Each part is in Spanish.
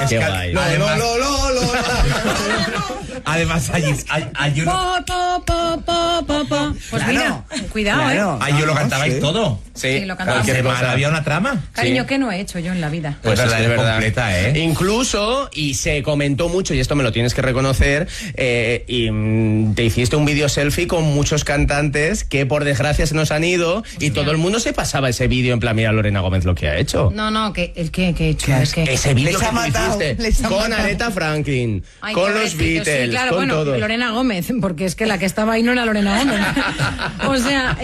Qué guay. Además, allí uno... Pues mira, cuidado, Ahí yo lo cantabais todo. Sí, lo cantaba. Cualquier semana había una trama. Cariño, ¿qué no he hecho yo en la vida? Pues Es es verdad, verdad. completa, ¿eh? Incluso, y se comentó mucho, y esto me lo tienes que reconocer, te hiciste un vídeo selfie con muchos cantantes que por desgracia se nos han ido y todo el mundo se pasaba ese vídeo en plan, mira Lorena Gómez lo que ha hecho. No, que he hecho. Es que... Ese vídeo que ha tú matado, hiciste les ha con matado. Aretha Franklin, Ay, con los pobrecito, Beatles, sí, claro, con bueno, todo. Lorena Gómez, porque es que la que estaba ahí no era Lorena Gómez. O sea,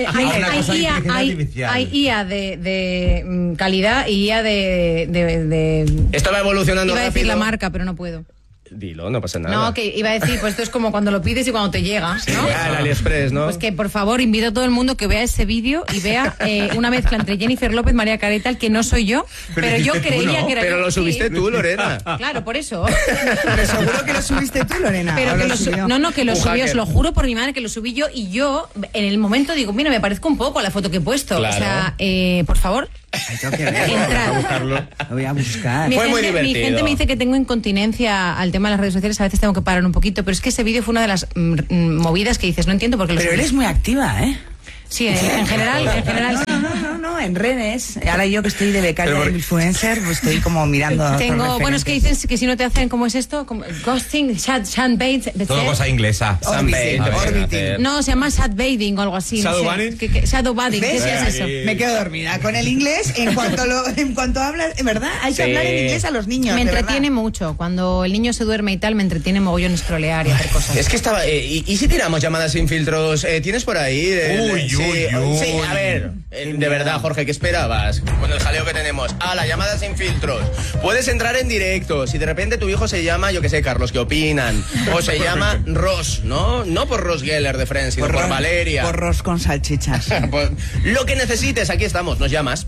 hay IA de calidad y IA de... Esto va evolucionando Iba a decir rápido. la marca, pero no puedo. Dilo, no pasa nada. No, que iba a decir, pues esto es como cuando lo pides y cuando te llega, ¿no? El AliExpress, ¿no? Pues que por favor invito a todo el mundo que vea ese vídeo y vea una mezcla entre Jennifer López, María Carey, que no soy yo, pero yo creía que era Pero yo. lo subiste Sí. tú, Lorena. Claro, por eso. Pero seguro que lo subiste tú, Lorena. Pero ¿O que lo lo subió? que lo Un subí, hacker. os lo juro por mi madre que lo subí yo y yo en el momento digo, mira, me parezco un poco a la foto que he puesto. Claro. O sea, por favor, Ay, tengo que ver. entrad. Lo voy a buscar. Fue muy Mi divertido. gente me dice que tengo incontinencia al tema de las redes sociales, a veces tengo que parar un poquito, pero es que ese vídeo fue una de las movidas que dices, no entiendo por qué lo Pero subí. eres muy activa, ¿eh? Sí, en general No, en redes. Ahora yo que estoy de becaria de influencer, pues estoy como mirando. tengo, bueno, es que dicen que si no te hacen, ¿cómo es esto? Como ghosting, chatbait, Todo cosa inglesa. Sunbait, Orbiting. no, se llama chatbaiting o algo así. no sé. Shadowbanning. Shadowbanning, ¿qué ¿Ves? es eso? Me quedo dormida. Con el inglés, en cuanto hablas, en verdad, hay que Sí. hablar en inglés a los niños. Me de entretiene verdad. mucho. Cuando el niño se duerme y tal, me entretiene mogollón scrollear y hacer cosas. Es que estaba... ¿y si tiramos llamadas sin filtros? ¿Tienes por ahí? Sí, a ver, de verdad, Jorge, ¿qué esperabas? Con el jaleo que tenemos. La llamada sin filtros. Puedes entrar en directo. Si de repente tu hijo se llama, yo qué sé, Carlos, ¿qué opinan? O se llama Ross, ¿no? No por Ross Geller de Friends, sino por Valeria. Porros con salchichas. Pues, lo que necesites, aquí estamos, nos llamas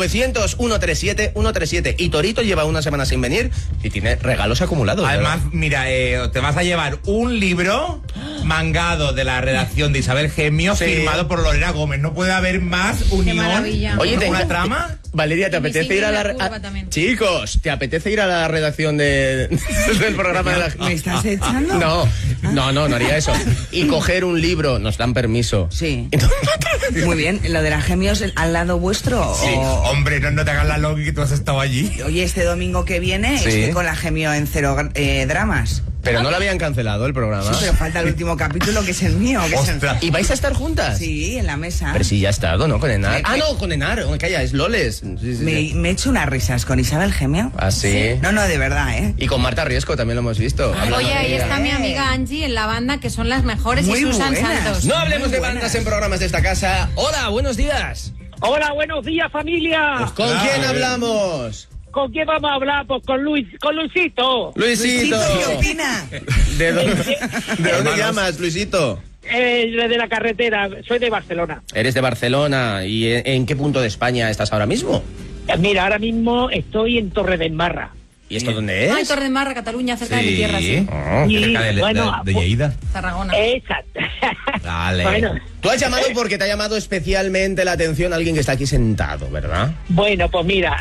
900-137-137 y Torito lleva una semana sin venir y tiene regalos acumulados. Además, mira, te vas a llevar un libro mangado de la redacción de Isabel Gemio, Sí. firmado por Lorena Gómez. No puede haber más unión. maravilla. Oye, ¿Una tengo- trama? Valeria, ¿te Y mi apetece ir a la... señora curva también. Chicos, ¿te apetece ir a la redacción del programa de la... ¿Me estás echando? No haría eso. Y coger un libro, nos dan permiso. Sí. Muy bien. ¿Lo de las gemios al lado vuestro? Sí. Hombre, no te hagas la loca que tú has estado allí. Oye, este domingo que viene Sí. estoy con la gemio en Cero Dramas. Pero no lo habían cancelado el programa. Sí, pero falta el último capítulo que es el mío. Que es el... Ostras. ¿Y vais a estar juntas? Sí, en la mesa. Pero sí, ya ha estado, ¿no? Con Enar. Me- No, con Enar. Calla, es Loles. Sí. Me he hecho unas risas con Isabel Gemio. ¿Ah, sí? No, de verdad, ¿eh? Y con Marta Riesco también lo hemos visto. hablando Oye, de ahí ella. está mi amiga Angie en la banda, que son las mejores, Muy y Susan buenas. Santos. No hablemos de Muy bandas buenas. en programas de esta casa. Hola, buenos días. Hola, buenos días, familia. ¿Con quién hablamos? ¿Con quién vamos a hablar? Pues con Luisito. Luisito. ¿Qué opina? ¿De dónde llamas, Luisito? De la carretera, soy de Barcelona. Eres de Barcelona. ¿Y en qué punto de España estás ahora mismo? Mira, ahora mismo estoy en Torredembarra. ¿Y esto dónde es? Ay, Torredembarra, Cataluña, cerca de mi tierra, sí. Y, cerca de bueno, Lleida. Tarragona. Exacto. Dale. Bueno, Tú has llamado porque te ha llamado especialmente la atención alguien que está aquí sentado, ¿verdad? bueno, pues mira,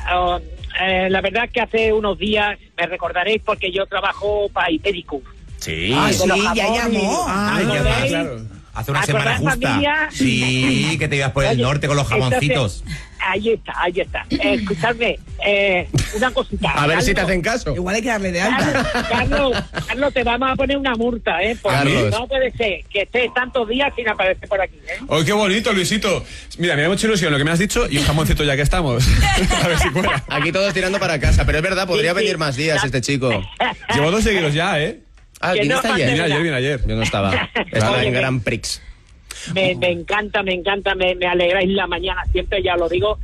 la verdad es que hace unos días me recordaréis porque yo trabajo para Ipedicus. Sí. Sí, Con los ya jamones. llamó. Ay, qué ¿veis? claro. Hace una semana ¿Acordás, justa. familia? Sí, que te ibas por el Oye, norte con los jamoncitos. entonces, ahí está. Escuchadme, una cosita. A ver si te Carlos. hacen caso. Igual hay que darle de alta. Carlos, te vamos a poner una multa, porque Carlos. no puede ser que estés tantos días sin aparecer por aquí, ¡Oh, qué bonito, Luisito! Mira, me da mucha ilusión lo que me has dicho y un jamoncito ya que estamos. A ver si cuela. Aquí todos tirando para casa, pero es verdad, podría Sí, venir más días este chico. Llevo 2 seguidos ya, ¿eh? ¿Quién Que no está pasa ayer? nada. Viene ayer. Yo no estaba. Estaba Oye, en que- Grand Prix. Me encanta, me alegráis la mañana, siempre ya lo digo.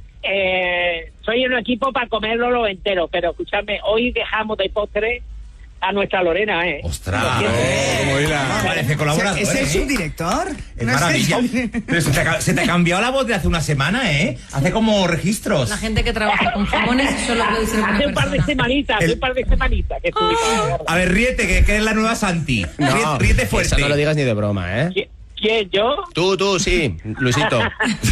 Soy un equipo para comerlo lo entero, pero escuchadme, hoy dejamos de postre a nuestra Lorena, ¡Ostras! Como hila. Parece colaborador. ¿Es el ¿eh? subdirector? Es No sé. maravilla. Pero se te ha cambiado la voz de hace una semana, ¿eh? Hace como registros. La gente que trabaja con jamones solo puede ser una Hace un par de persona. semanitas, que estuvimos. A ver, ríete, que eres la nueva Santi. No, Ríete fuerte. eso no lo digas ni de broma, ¿eh? ¿Quién, yo? Tú, sí, Luisito.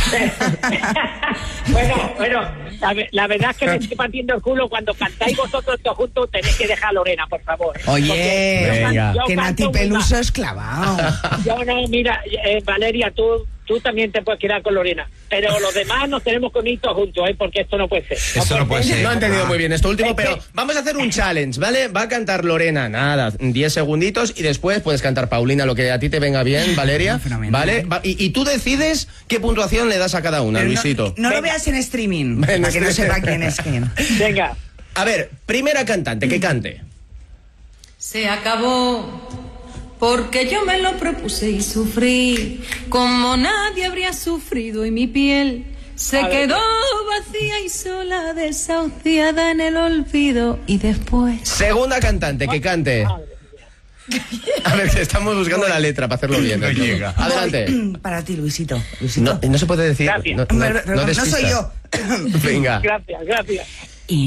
Bueno, la verdad es que me estoy partiendo el culo. Cuando cantáis vosotros todos juntos, tenéis que dejar a Lorena, por favor. Oye, yo que Nati Peluso es clavado. Yo no, mira, Valeria, tú también te puedes quedar con Lorena. Pero los demás nos tenemos que unir todos juntos, porque esto no puede ser. Esto no puede ser. No he entendido muy bien esto último, pero vamos a hacer un challenge, ¿vale? Va a cantar Lorena, nada, 10 segunditos y después puedes cantar Paulina, lo que a ti te venga bien, Valeria, ¿vale? Y tú decides qué puntuación le das a cada una, Pero Luisito. no lo veas en streaming, para que no sepa quién es quién. Venga. A ver, primera cantante, que cante. Se acabó. Porque yo me lo propuse y sufrí como nadie habría sufrido y mi piel se quedó vacía y sola, desahuciada en el olvido y después... Segunda cantante, que cante. A ver, estamos buscando la letra para hacerlo bien. No llega. Adelante. Para ti, Luisito. No se puede decir. Gracias. No soy yo. Venga. Gracias.